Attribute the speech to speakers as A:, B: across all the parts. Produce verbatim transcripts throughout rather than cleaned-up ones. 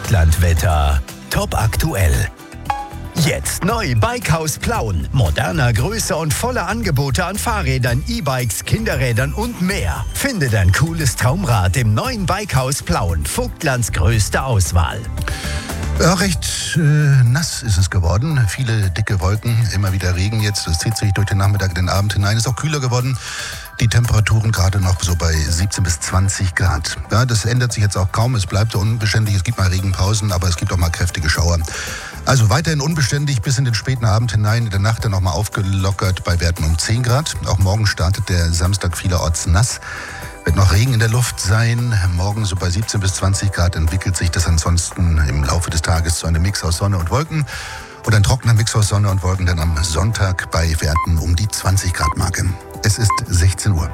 A: Vogtlandwetter. Top aktuell. Jetzt neu Bikehaus Plauen. Moderner, Größe und volle Angebote an Fahrrädern, E-Bikes, Kinderrädern und mehr. Finde dein cooles Traumrad im neuen Bikehaus Plauen. Vogtlands größte Auswahl.
B: Ja, recht äh, nass ist es geworden. Viele dicke Wolken, immer wieder Regen jetzt. Das zieht sich durch den Nachmittag in den Abend hinein. Ist auch kühler geworden. Die Temperaturen gerade noch so bei siebzehn bis zwanzig Grad. Ja, das ändert sich jetzt auch kaum. Es bleibt so unbeständig. Es gibt mal Regenpausen, aber es gibt auch mal kräftige Schauer. Also weiterhin unbeständig bis in den späten Abend hinein. In der Nacht dann nochmal aufgelockert bei Werten um zehn Grad. Auch morgen startet der Samstag vielerorts nass. Wird noch Regen in der Luft sein. Morgen so bei siebzehn bis zwanzig Grad entwickelt sich das ansonsten im Laufe des Tages zu einem Mix aus Sonne und Wolken. Und ein trockener Mix aus Sonne und Wolken dann am Sonntag bei Werten um die zwanzig Grad Marke. Es ist sechzehn Uhr.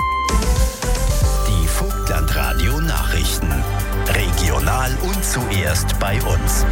A: Die Vogtlandradio Nachrichten. Regional und zuerst bei uns.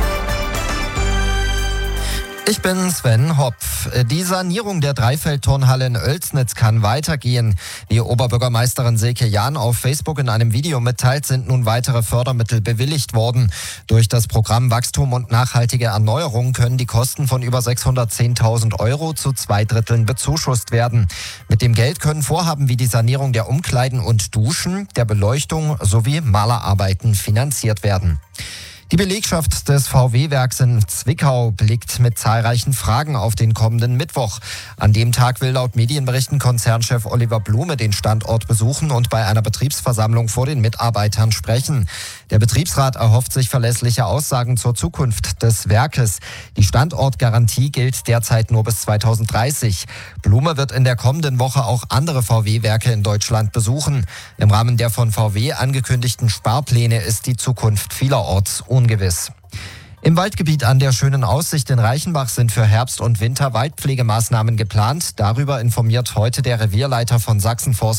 C: Ich bin Sven Hopf. Die Sanierung der Dreifeldturnhalle in Oelsnitz kann weitergehen. Wie Oberbürgermeisterin Silke Jahn auf Facebook in einem Video mitteilt, sind nun weitere Fördermittel bewilligt worden. Durch das Programm Wachstum und nachhaltige Erneuerung können die Kosten von über sechshundertzehntausend Euro zu zwei Dritteln bezuschusst werden. Mit dem Geld können Vorhaben wie die Sanierung der Umkleiden und Duschen, der Beleuchtung sowie Malerarbeiten finanziert werden. Die Belegschaft des V W-Werks in Zwickau blickt mit zahlreichen Fragen auf den kommenden Mittwoch. An dem Tag will laut Medienberichten Konzernchef Oliver Blume den Standort besuchen und bei einer Betriebsversammlung vor den Mitarbeitern sprechen. Der Betriebsrat erhofft sich verlässliche Aussagen zur Zukunft des Werkes. Die Standortgarantie gilt derzeit nur bis zweitausenddreißig. Blume wird in der kommenden Woche auch andere V W-Werke in Deutschland besuchen. Im Rahmen der von V W angekündigten Sparpläne ist die Zukunft vielerorts ungewiss. Im Waldgebiet an der Schönen Aussicht in Reichenbach sind für Herbst und Winter Waldpflegemaßnahmen geplant. Darüber informiert heute der Revierleiter von Sachsenforst